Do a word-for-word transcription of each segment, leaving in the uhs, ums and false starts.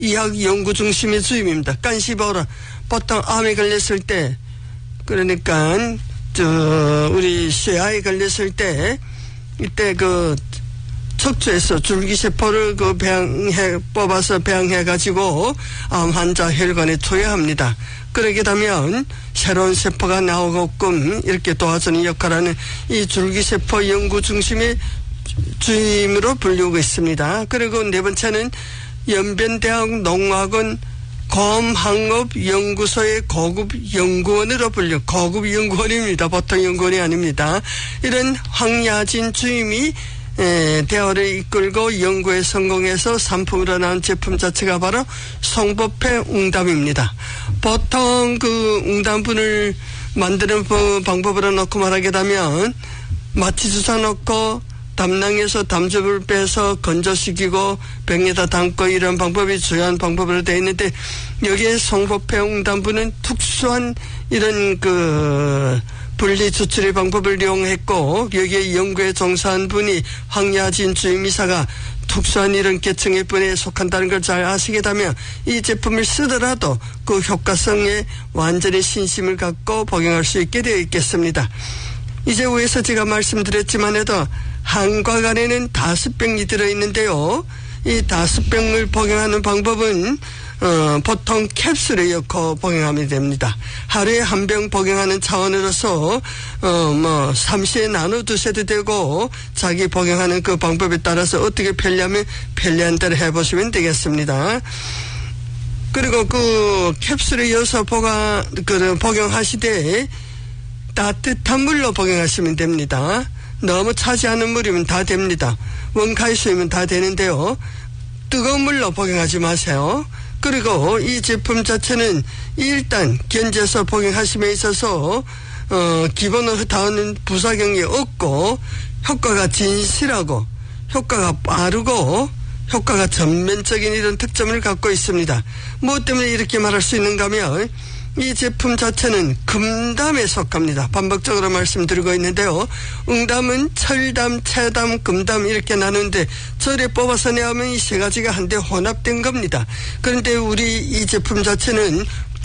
이학 연구 중심의 주임입니다. 깐시보라 보통 암에 걸렸을 때 그러니까 저 우리 쇠암에 걸렸을 때 이때 그 척추에서 줄기세포를 그 배양해 뽑아서 배양해 가지고 암 환자 혈관에 투여합니다. 그러게 되면 새로운 세포가 나오게끔 이렇게 도와주는 역할을 하는 이 줄기세포 연구 중심의 주임으로 불리우고 있습니다. 그리고 네 번째는 연변대학 농학원 검항업연구소의 고급 연구원으로 불려 고급 연구원입니다. 보통 연구원이 아닙니다. 이런 황야진 주임이 에, 대화를 이끌고 연구에 성공해서 상품으로 나온 제품 자체가 바로 송보패 웅담입니다. 보통 그 웅담분을 만드는 방법으로 놓고 말하게 되면 마취 주사 놓고 담낭에서 담즙을 빼서 건조시키고 병에다 담고 이런 방법이 주요한 방법으로 되어 있는데 여기에 송보패 웅담분은 특수한 이런 그 분리 추출의 방법을 이용했고 여기에 연구에 종사한 분이 황야진 주임이사가 특수한 이런 계층의 분에 속한다는 걸 잘 아시게 되면 이 제품을 쓰더라도 그 효과성에 완전히 신심을 갖고 복용할 수 있게 되어 있겠습니다. 이제 위에서 제가 말씀드렸지만 해도 한 곽 안에는 다섯 병이 들어있는데요. 이 다섯 병을 복용하는 방법은 어, 보통 캡슐에 넣고 복용하면 됩니다. 하루에 한 병 복용하는 차원으로서 어, 뭐 삼시에 나눠 두셔도 되고 자기 복용하는 그 방법에 따라서 어떻게 편리하면 편리한 대로 해보시면 되겠습니다. 그리고 그 캡슐에 넣어서 보가, 그, 복용하시되 따뜻한 물로 복용하시면 됩니다. 너무 차지 않은 물이면 다 됩니다. 원가의 수이면 다 되는데요. 뜨거운 물로 복용하지 마세요. 그리고 이 제품 자체는 일단 견제서 복용하심에 있어서 어, 기본으로 닿는 부작용이 없고 효과가 진실하고 효과가 빠르고 효과가 전면적인 이런 특점을 갖고 있습니다. 무엇 때문에 이렇게 말할 수 있는가 하면 이 제품 자체는 금담에 속합니다. 반복적으로 말씀드리고 있는데요. 웅담은 철담, 채담, 금담 이렇게 나누는데 절에 뽑아서 내하면 이 세 가지가 한데 혼합된 겁니다. 그런데 우리 이 제품 자체는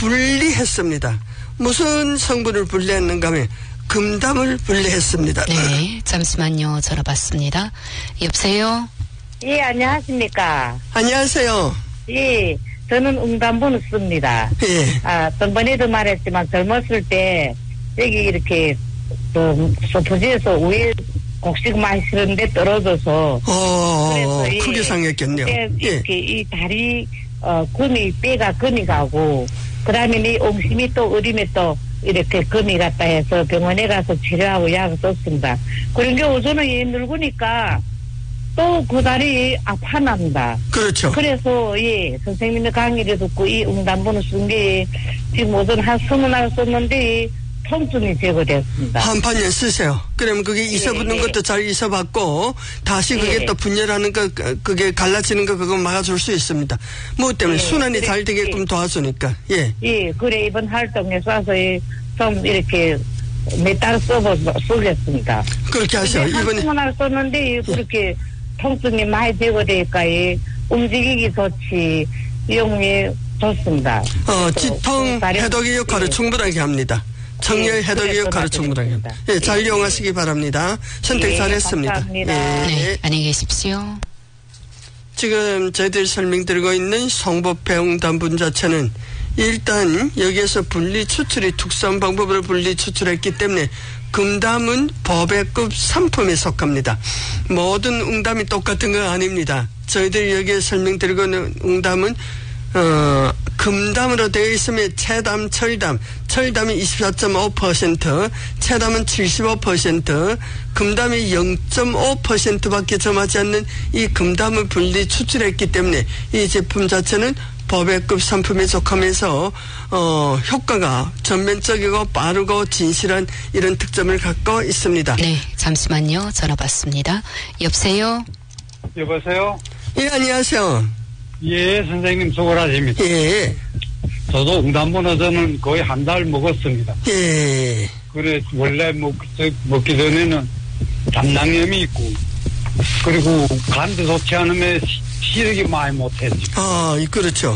분리했습니다. 무슨 성분을 분리했는가 하면 금담을 분리했습니다. 네, 잠시만요. 전화 받습니다. 여보세요? 예, 안녕하십니까? 안녕하세요. 예. 저는 웅담분을 씁니다. 예. 아, 전번에도 말했지만 젊었을 때 여기 이렇게 좀 소포지에서 우에 곡식 마시는데 떨어져서 어, 그래서 크게 예, 상했겠네요. 예, 예. 이렇게 이 다리 어 금이 뼈가 금이 가고 그다음에 이 옹심이 또 어림에 또 이렇게 금이 갔다 해서 병원에 가서 치료하고 약을 썼습니다. 그런 게 오전에 얘 늙으니까 또 그 다리 아파납니다. 그렇죠. 그래서 예 선생님의 강의를 듣고 이 웅담분을 쓴 게 지금 오전 한 스무 날 썼는데 통증이 제거됐습니다. 한 판년 쓰세요. 그러면 그게 있어붙는 예, 것도 잘 있어봤고 다시 그게 예. 또 분열하는 거 그게 갈라지는 거 그거 막아줄 수 있습니다. 뭐 때문에 예, 순환이 그래, 잘 되게끔 예. 도와주니까. 예. 예, 그래 이번 활동에 쏴서 좀 이렇게 몇 달 써보 쓰겠습니다. 그렇게 하세요. 한 이번에 스무 날 썼는데 그렇게 통증이 많이 제거되니까 움직이기 좋지 이용이 좋습니다. 어, 지통 다리- 해독의 역할을 예. 충분하게 합니다. 청열 예, 해독의 그래서 역할을 충분하게 합니다. 예, 잘 예. 이용하시기 바랍니다. 선택 예, 잘했습니다. 감사합니다. 예. 네, 안녕히 계십시오. 지금 저희들이 설명드리고 있는 송보패웅담분 자체는 일단 여기에서 분리 추출이 특수한 방법으로 분리 추출했기 때문에 금담은 법외급 상품에 속합니다. 모든 웅담이 똑같은 건 아닙니다. 저희들이 여기에 설명드리고 있는 웅담은 어, 금담으로 되어 있으면 채담, 철담, 철담이 이십사 점 오 퍼센트, 채담은 칠십오 퍼센트, 금담이 영 점 오 퍼센트밖에 점하지 않는 이 금담을 분리 추출했기 때문에 이 제품 자체는 법외급 상품에 속하면서 어, 효과가 전면적이고 빠르고 진실한 이런 특점을 갖고 있습니다. 네, 잠시만요. 전화 받습니다. 여보세요? 여보세요? 예, 안녕하세요. 예, 선생님 수고하십니다. 예, 저도 웅담분을 저는 거의 한 달 먹었습니다. 예, 그래, 원래 먹, 저, 먹기 전에는 담낭염이 있고, 그리고 간도 좋지 않으면 시력이 많이 못해. 아, 그렇죠.